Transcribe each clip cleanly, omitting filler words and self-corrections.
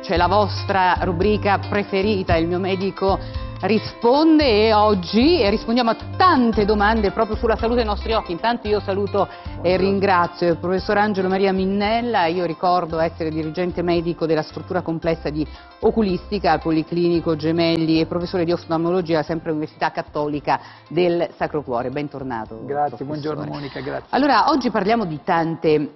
c'è la vostra rubrica preferita, Il mio medico risponde, e oggi rispondiamo a tante domande proprio sulla salute dei nostri occhi. Intanto io saluto e ringrazio il professor Angelo Maria Minnella. Io ricordo essere dirigente medico della struttura complessa di oculistica al Policlinico Gemelli e professore di oftalmologia sempre all'Università Cattolica del Sacro Cuore. Bentornato. Grazie, professore. buongiorno Monica, grazie. Allora, oggi parliamo di tante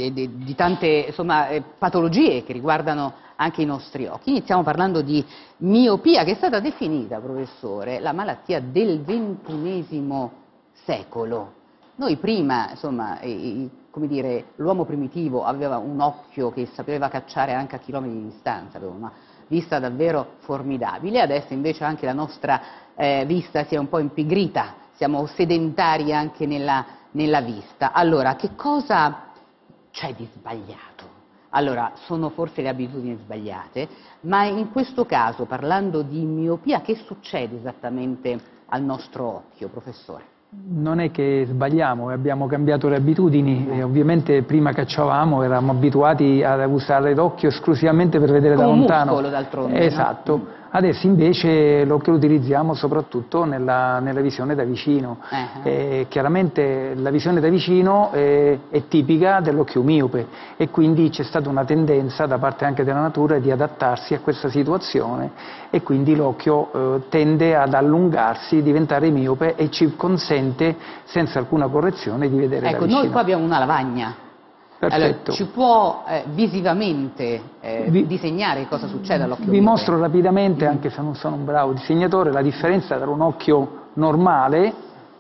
patologie che riguardano anche i nostri occhi. Iniziamo parlando di miopia, che è stata definita, professore, la malattia del XXI secolo. Noi prima, insomma, come dire, l'uomo primitivo aveva un occhio che sapeva cacciare anche a chilometri di distanza, aveva una vista davvero formidabile. Adesso invece anche la nostra vista si è un po' impigrita, siamo sedentari anche nella vista. Allora, che cosa c'è di sbagliato? Allora, sono forse le abitudini sbagliate, ma in questo caso, parlando di miopia, che succede esattamente al nostro occhio, professore? Non è che sbagliamo, abbiamo cambiato le abitudini, e ovviamente prima cacciavamo, eravamo abituati a usare l'occhio esclusivamente per vedere da lontano. Un muscolo, d'altronde. Esatto. No? Adesso invece l'occhio lo utilizziamo soprattutto nella visione da vicino. Chiaramente la visione da vicino è tipica dell'occhio miope e quindi c'è stata una tendenza da parte anche della natura di adattarsi a questa situazione e quindi l'occhio tende ad allungarsi, diventare miope e ci consente senza alcuna correzione di vedere da vicino. Noi qua abbiamo una lavagna. Perfetto. Allora, ci può visivamente disegnare cosa succede all'occhio miope? Vi mostro rapidamente, anche se non sono un bravo disegnatore, la differenza tra un occhio normale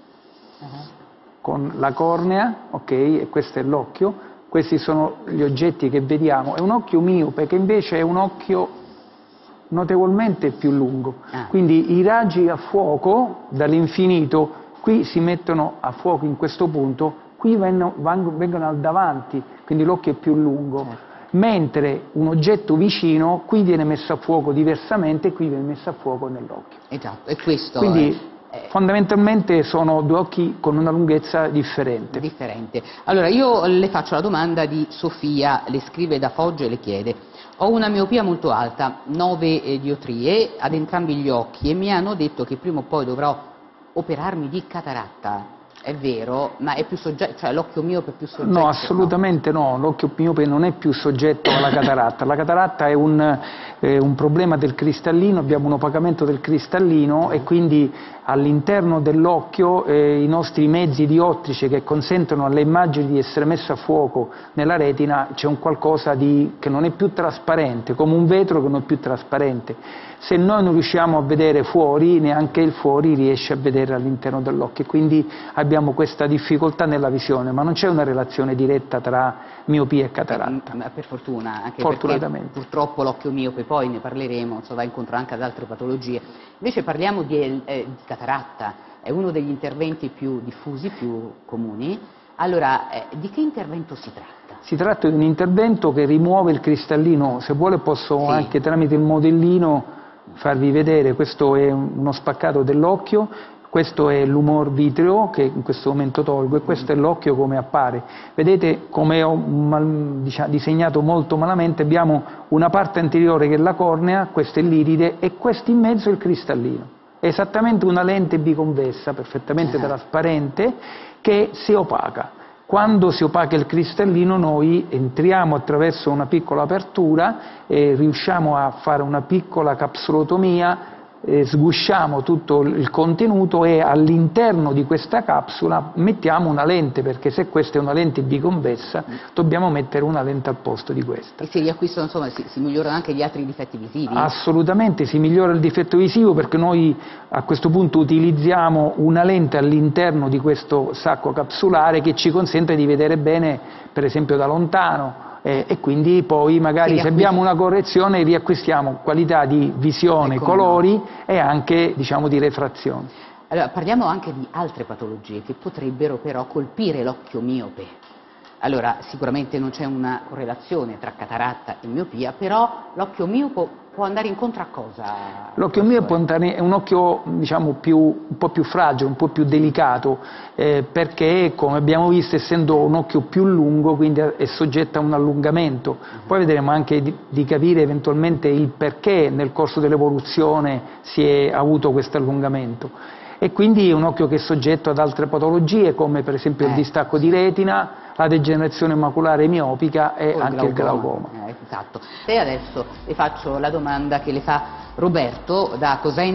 con la cornea, ok, e questo è l'occhio, questi sono gli oggetti che vediamo, e un occhio miope che invece è un occhio notevolmente più lungo. Quindi i raggi a fuoco dall'infinito qui si mettono a fuoco in questo punto, qui vengono al davanti, quindi l'occhio è più lungo, mentre un oggetto vicino qui viene messo a fuoco diversamente e qui viene messo a fuoco nell'occhio. Esatto, e questo quindi fondamentalmente sono due occhi con una lunghezza differente. Allora io le faccio la domanda di Sofia, le scrive da Foggia e le chiede: ho una miopia molto alta, 9 diotrie ad entrambi gli occhi, e mi hanno detto che prima o poi dovrò operarmi di cataratta. È vero, ma è più soggetto, cioè l'occhio miope è più soggetto? No, assolutamente no, l'occhio miope non è più soggetto alla cataratta. La cataratta è un problema del cristallino, abbiamo un opacamento del cristallino e quindi all'interno dell'occhio i nostri mezzi diottrici che consentono alle immagini di essere messe a fuoco nella retina, c'è un qualcosa che non è più trasparente, come un vetro che non è più trasparente. Se noi non riusciamo a vedere fuori, neanche il fuori riesce a vedere all'interno dell'occhio, quindi abbiamo questa difficoltà nella visione, ma non c'è una relazione diretta tra miopia e cataratta. Per fortuna, anche fortunatamente. Perché purtroppo l'occhio miope, poi ne parleremo, va incontro anche ad altre patologie. Invece parliamo di cataratta, è uno degli interventi più diffusi, più comuni. Allora, di che intervento si tratta? Si tratta di un intervento che rimuove il cristallino, se vuole posso anche tramite il modellino farvi vedere. Questo è uno spaccato dell'occhio, questo è l'umor vitreo che in questo momento tolgo e questo è l'occhio come appare. Vedete come ho disegnato molto malamente, abbiamo una parte anteriore che è la cornea, questa è l'iride e questo in mezzo è il cristallino. È esattamente una lente biconvessa, perfettamente trasparente, che si opaca. Quando si opaca il cristallino noi entriamo attraverso una piccola apertura e riusciamo a fare una piccola capsulotomia, sgusciamo tutto il contenuto e all'interno di questa capsula mettiamo una lente, perché se questa è una lente biconvessa dobbiamo mettere una lente al posto di questa. E si riacquistano, insomma, si migliorano anche gli altri difetti visivi? Assolutamente, si migliora il difetto visivo perché noi a questo punto utilizziamo una lente all'interno di questo sacco capsulare che ci consente di vedere bene, per esempio da lontano, e quindi poi magari se abbiamo una correzione riacquistiamo qualità di visione, colori e anche di refrazione. Allora parliamo anche di altre patologie che potrebbero però colpire l'occhio miope. Allora, sicuramente non c'è una correlazione tra cataratta e miopia, però l'occhio miope può andare incontro a cosa? L'occhio miope è un occhio, diciamo, un po' più fragile, un po' più delicato, perché, come abbiamo visto, essendo un occhio più lungo, quindi è soggetto a un allungamento. Poi vedremo anche di capire eventualmente il perché nel corso dell'evoluzione si è avuto questo allungamento. E quindi è un occhio che è soggetto ad altre patologie, come per esempio il distacco di retina, la degenerazione maculare miopica e anche il glaucoma. Esatto. E adesso le faccio la domanda che le fa Roberto da Cosenza.